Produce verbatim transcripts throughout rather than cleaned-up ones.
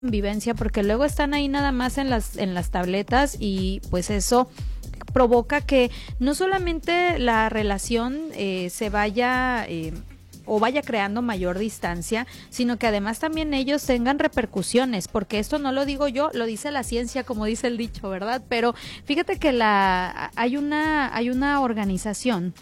convivencia, porque luego están ahí nada más en las en las tabletas y pues eso provoca que no solamente la relación eh, se vaya eh, o vaya creando mayor distancia, sino que además también ellos tengan repercusiones, porque esto no lo digo yo, lo dice la ciencia, como dice el dicho, ¿verdad? Pero fíjate que la hay una hay una organización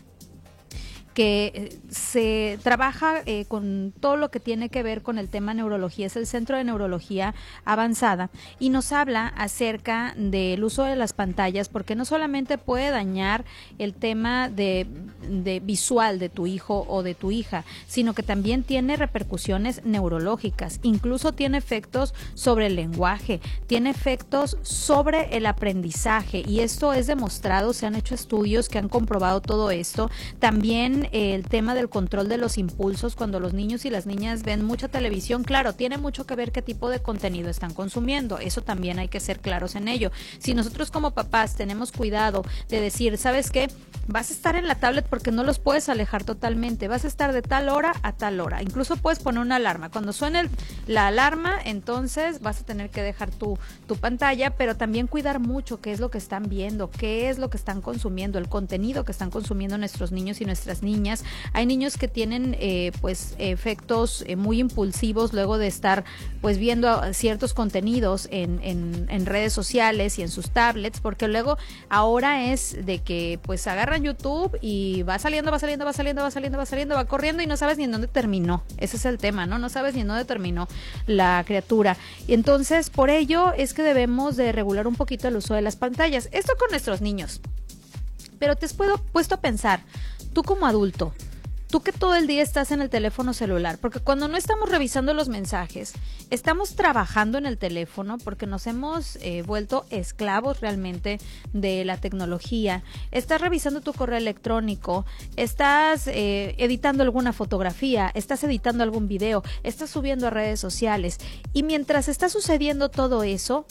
que se trabaja eh, con todo lo que tiene que ver con el tema neurología, es el Centro de Neurología Avanzada, y nos habla acerca del uso de las pantallas, porque no solamente puede dañar el tema de, de visual de tu hijo o de tu hija, sino que también tiene repercusiones neurológicas, incluso tiene efectos sobre el lenguaje, tiene efectos sobre el aprendizaje, y esto es demostrado, se han hecho estudios que han comprobado todo esto. También el tema del control de los impulsos, cuando los niños y las niñas ven mucha televisión, claro, tiene mucho que ver qué tipo de contenido están consumiendo, eso también hay que ser claros en ello. Si nosotros como papás tenemos cuidado de decir, ¿sabes qué? Vas a estar en la tablet porque no los puedes alejar totalmente, vas a estar de tal hora a tal hora, incluso puedes poner una alarma, cuando suene el, la alarma, entonces vas a tener que dejar tu, tu pantalla, pero también cuidar mucho qué es lo que están viendo, qué es lo que están consumiendo, el contenido que están consumiendo nuestros niños y nuestras niñas. Hay niños que tienen eh, pues efectos eh, muy impulsivos luego de estar pues viendo ciertos contenidos en, en, en redes sociales y en sus tablets, porque luego ahora es de que pues agarran YouTube y va saliendo, va saliendo, va saliendo, va saliendo, va saliendo, va corriendo y no sabes ni en dónde terminó. Ese es el tema, ¿no? No sabes ni en dónde terminó la criatura. Y entonces, por ello es que debemos de regular un poquito el uso de las pantallas. Esto con nuestros niños. Pero te has puesto a pensar, tú como adulto, tú que todo el día estás en el teléfono celular, porque cuando no estamos revisando los mensajes, estamos trabajando en el teléfono porque nos hemos eh, vuelto esclavos realmente de la tecnología, estás revisando tu correo electrónico, estás eh, editando alguna fotografía, estás editando algún video, estás subiendo a redes sociales, y mientras está sucediendo todo eso,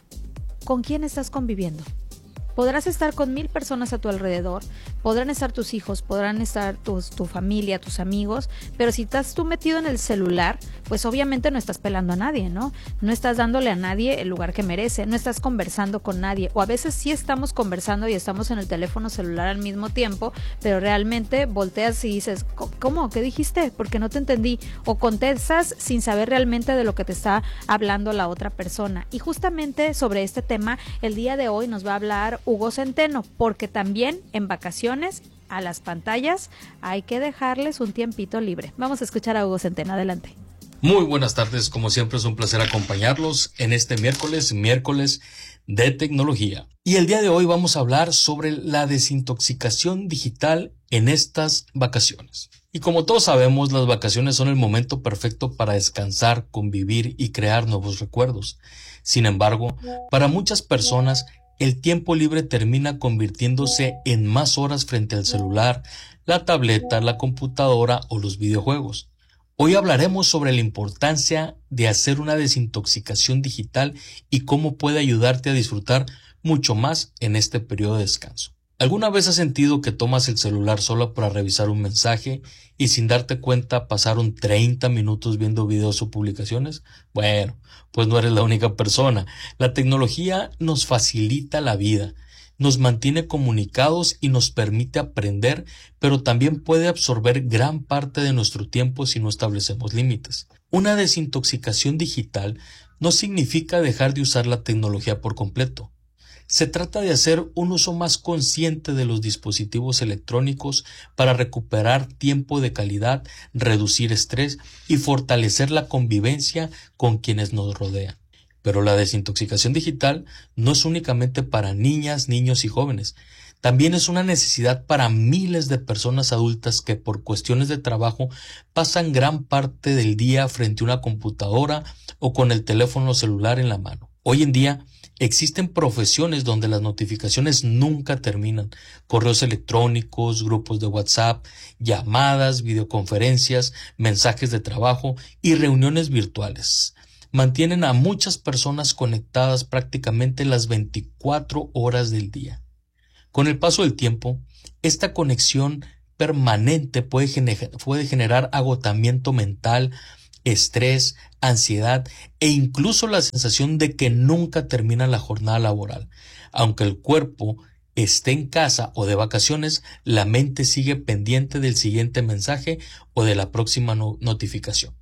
¿con quién estás conviviendo? Podrás estar con mil personas a tu alrededor, podrán estar tus hijos, podrán estar tus, tu familia, tus amigos, pero si estás tú metido en el celular, pues obviamente no estás pelando a nadie, ¿no? No estás dándole a nadie el lugar que merece, no estás conversando con nadie, o a veces sí estamos conversando y estamos en el teléfono celular al mismo tiempo, pero realmente volteas y dices, ¿cómo? ¿Qué dijiste? Porque no te entendí, o contestas sin saber realmente de lo que te está hablando la otra persona. Y justamente sobre este tema, el día de hoy nos va a hablar Hugo Centeno, porque también en vacaciones a las pantallas hay que dejarles un tiempito libre. Vamos a escuchar a Hugo Centeno, adelante. Muy buenas tardes, como siempre es un placer acompañarlos en este miércoles, miércoles de tecnología. Y el día de hoy vamos a hablar sobre la desintoxicación digital en estas vacaciones. Y como todos sabemos, las vacaciones son el momento perfecto para descansar, convivir y crear nuevos recuerdos. Sin embargo, para muchas personas, el tiempo libre termina convirtiéndose en más horas frente al celular, la tableta, la computadora o los videojuegos. Hoy hablaremos sobre la importancia de hacer una desintoxicación digital y cómo puede ayudarte a disfrutar mucho más en este periodo de descanso. ¿Alguna vez has sentido que tomas el celular solo para revisar un mensaje y sin darte cuenta pasaron treinta minutos viendo videos o publicaciones? Bueno, pues no eres la única persona. La tecnología nos facilita la vida, nos mantiene comunicados y nos permite aprender, pero también puede absorber gran parte de nuestro tiempo si no establecemos límites. Una desintoxicación digital no significa dejar de usar la tecnología por completo. Se trata de hacer un uso más consciente de los dispositivos electrónicos para recuperar tiempo de calidad, reducir estrés y fortalecer la convivencia con quienes nos rodean. Pero la desintoxicación digital no es únicamente para niñas, niños y jóvenes. También es una necesidad para miles de personas adultas que por cuestiones de trabajo pasan gran parte del día frente a una computadora o con el teléfono celular en la mano. Hoy en día, existen profesiones donde las notificaciones nunca terminan. Correos electrónicos, grupos de WhatsApp, llamadas, videoconferencias, mensajes de trabajo y reuniones virtuales. Mantienen a muchas personas conectadas prácticamente las veinticuatro horas del día. Con el paso del tiempo, esta conexión permanente puede generar, puede generar agotamiento mental, estrés, ansiedad e incluso la sensación de que nunca termina la jornada laboral. Aunque el cuerpo esté en casa o de vacaciones, la mente sigue pendiente del siguiente mensaje o de la próxima no- notificación.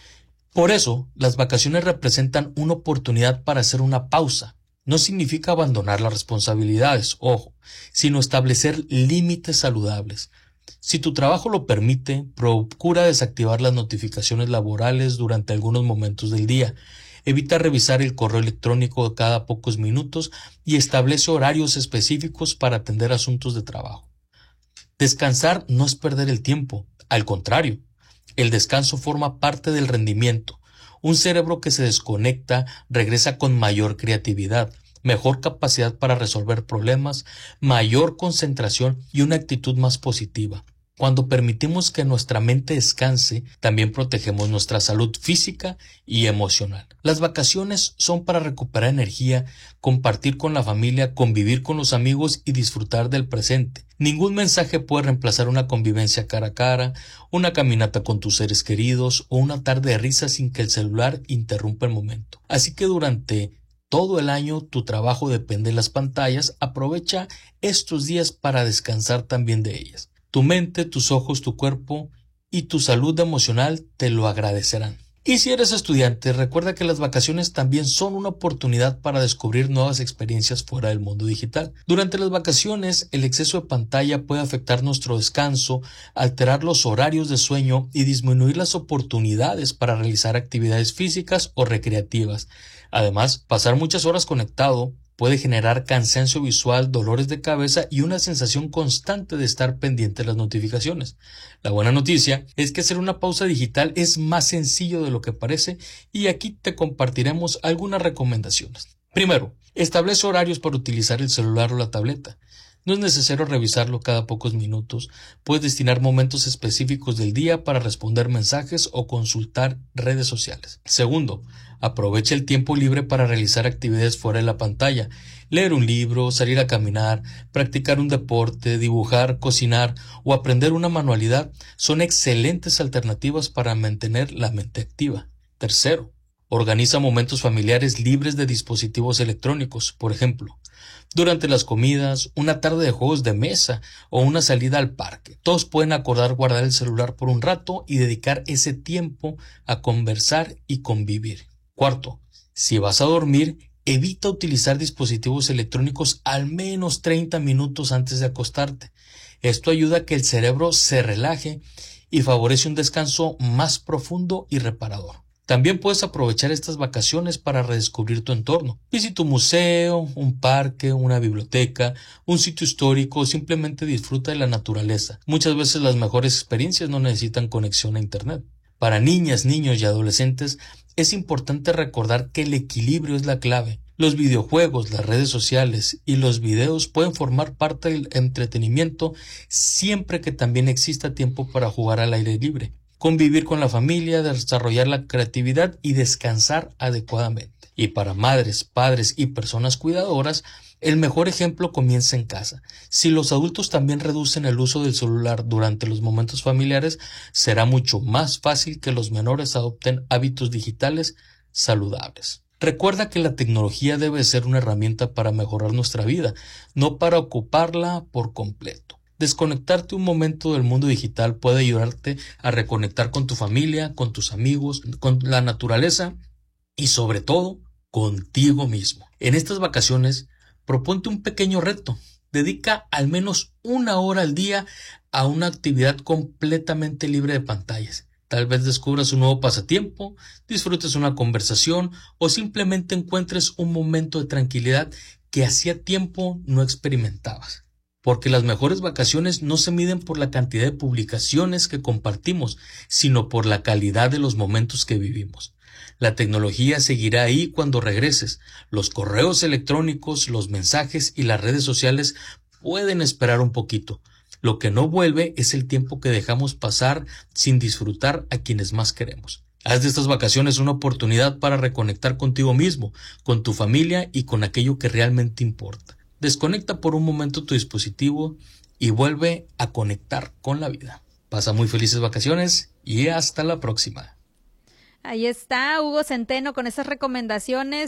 Por eso, las vacaciones representan una oportunidad para hacer una pausa. No significa abandonar las responsabilidades, ojo, sino establecer límites saludables. Si tu trabajo lo permite, procura desactivar las notificaciones laborales durante algunos momentos del día. Evita revisar el correo electrónico cada pocos minutos y establece horarios específicos para atender asuntos de trabajo. Descansar no es perder el tiempo, al contrario, el descanso forma parte del rendimiento. Un cerebro que se desconecta regresa con mayor creatividad, mejor capacidad para resolver problemas, mayor concentración y una actitud más positiva. Cuando permitimos que nuestra mente descanse, también protegemos nuestra salud física y emocional. Las vacaciones son para recuperar energía, compartir con la familia, convivir con los amigos y disfrutar del presente. Ningún mensaje puede reemplazar una convivencia cara a cara, una caminata con tus seres queridos o una tarde de risa sin que el celular interrumpa el momento. Así que durante todo el año tu trabajo depende de las pantallas, aprovecha estos días para descansar también de ellas. Tu mente, tus ojos, tu cuerpo y tu salud emocional te lo agradecerán. Y si eres estudiante, recuerda que las vacaciones también son una oportunidad para descubrir nuevas experiencias fuera del mundo digital. Durante las vacaciones, el exceso de pantalla puede afectar nuestro descanso, alterar los horarios de sueño y disminuir las oportunidades para realizar actividades físicas o recreativas. Además, pasar muchas horas conectado puede generar cansancio visual, dolores de cabeza y una sensación constante de estar pendiente de las notificaciones. La buena noticia es que hacer una pausa digital es más sencillo de lo que parece y aquí te compartiremos algunas recomendaciones. Primero, establece horarios para utilizar el celular o la tableta. No es necesario revisarlo cada pocos minutos. Puedes destinar momentos específicos del día para responder mensajes o consultar redes sociales. Segundo, aprovecha el tiempo libre para realizar actividades fuera de la pantalla. Leer un libro, salir a caminar, practicar un deporte, dibujar, cocinar o aprender una manualidad son excelentes alternativas para mantener la mente activa. Tercero, organiza momentos familiares libres de dispositivos electrónicos, por ejemplo, durante las comidas, una tarde de juegos de mesa o una salida al parque. Todos pueden acordar guardar el celular por un rato y dedicar ese tiempo a conversar y convivir. Cuarto, si vas a dormir, evita utilizar dispositivos electrónicos al menos treinta minutos antes de acostarte. Esto ayuda a que el cerebro se relaje y favorece un descanso más profundo y reparador. También puedes aprovechar estas vacaciones para redescubrir tu entorno. Visita un museo, un parque, una biblioteca, un sitio histórico o simplemente disfruta de la naturaleza. Muchas veces las mejores experiencias no necesitan conexión a internet. Para niñas, niños y adolescentes es importante recordar que el equilibrio es la clave. Los videojuegos, las redes sociales y los videos pueden formar parte del entretenimiento siempre que también exista tiempo para jugar al aire libre, convivir con la familia, desarrollar la creatividad y descansar adecuadamente. Y para madres, padres y personas cuidadoras, el mejor ejemplo comienza en casa. Si los adultos también reducen el uso del celular durante los momentos familiares, será mucho más fácil que los menores adopten hábitos digitales saludables. Recuerda que la tecnología debe ser una herramienta para mejorar nuestra vida, no para ocuparla por completo. Desconectarte un momento del mundo digital puede ayudarte a reconectar con tu familia, con tus amigos, con la naturaleza y sobre todo contigo mismo. En estas vacaciones, proponte un pequeño reto. Dedica al menos una hora al día a una actividad completamente libre de pantallas. Tal vez descubras un nuevo pasatiempo, disfrutes una conversación o simplemente encuentres un momento de tranquilidad que hacía tiempo no experimentabas. Porque las mejores vacaciones no se miden por la cantidad de publicaciones que compartimos, sino por la calidad de los momentos que vivimos. La tecnología seguirá ahí cuando regreses. Los correos electrónicos, los mensajes y las redes sociales pueden esperar un poquito. Lo que no vuelve es el tiempo que dejamos pasar sin disfrutar a quienes más queremos. Haz de estas vacaciones una oportunidad para reconectar contigo mismo, con tu familia y con aquello que realmente importa. Desconecta por un momento tu dispositivo y vuelve a conectar con la vida. Pasa muy felices vacaciones y hasta la próxima. Ahí está Hugo Centeno con esas recomendaciones.